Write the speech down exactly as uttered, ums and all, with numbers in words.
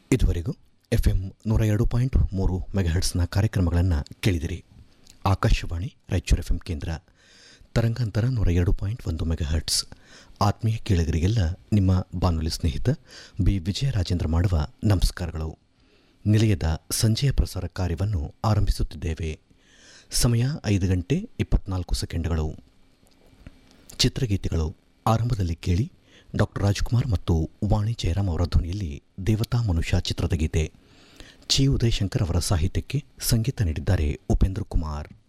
ಇದುವರೆಗೂ F M ನೂರ ಎರಡು ಪಾಯಿಂಟ್ ಮೂರು ಮೆಗಾಹರ್ಟ್ಸ್ನ ಕಾರ್ಯಕ್ರಮಗಳನ್ನು ಕೇಳಿದಿರಿ. ಆಕಾಶವಾಣಿ ರಾಯಚೂರು ಎಫ್ ಎಂ ಕೇಂದ್ರ ತರಂಗಾಂತರ ನೂರ ಎರಡು ಪಾಯಿಂಟ್ ಒಂದು ಮೆಗಾಹರ್ಟ್ಸ್. ಆತ್ಮೀಯ ಕೇಳಿಗರಿಗೆಲ್ಲ ನಿಮ್ಮ ಬಾನುಲಿ ಸ್ನೇಹಿತ ಬಿ ವಿಜಯರಾಜೇಂದ್ರ ಮಾಡುವ ನಮಸ್ಕಾರಗಳು. ನಿಲಯದ ಸಂಜೆಯ ಪ್ರಸಾರ ಕಾರ್ಯವನ್ನು ಆರಂಭಿಸುತ್ತಿದ್ದೇವೆ. ಸಮಯ ಐದು ಗಂಟೆ ಇಪ್ಪತ್ನಾಲ್ಕು ಸೆಕೆಂಡ್ಗಳು. ಚಿತ್ರಗೀತೆಗಳು ಆರಂಭದಲ್ಲಿ ಕೇಳಿ ಡಾಕ್ಟರ್ ರಾಜ್ಕುಮಾರ್ ಮತ್ತು ವಾಣಿ ಜಯರಾಮ್ ಅವರ ಧ್ವನಿಯಲ್ಲಿ ದೇವತಾ ಮನುಷ್ಯ ಚಿತ್ರದ ಗೀತೆ. ಚಿ ಉದಯಶಂಕರ್ ಅವರ ಸಾಹಿತ್ಯಕ್ಕೆ ಸಂಗೀತ ನೀಡಿದ್ದಾರೆ ಉಪೇಂದ್ರ ಕುಮಾರ್.